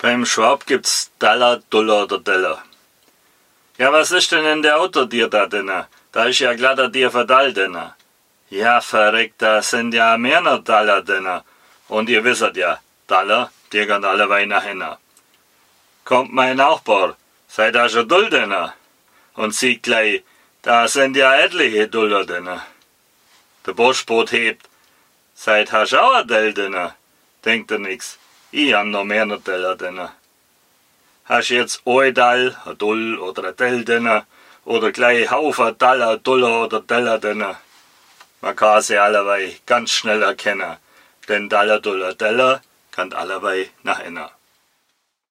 Beim Schwab gibt's Dollar, Dollar oder Dollar. Ja, was ist denn in der Auto dir da drinnen? Da ist ja glatter dir verdall drinnen. Ja, verreckt, da sind ja mehr noch Dollar drinnen. Und ihr wisset ja, Dollar, die gehen alle Wein nach hinten. Kommt mein Nachbar, seid da schon Dull drinnen? Und sieht gleich, da sind ja etliche Dollar drinnen. Der Buschboot hebt, seid hast auch ein Dell drinnen? Denkt er nix. Ich hab noch mehr Teller drinnen. Hast jetzt ein Dall, ein Dull oder ein Dell drinnen? Oder gleich Haufen Dollar, Dollar oder Teller drinnen? Man kann sie allerweil ganz schnell erkennen. Denn Dollar, Dollar, Teller kann allerweil nach innen.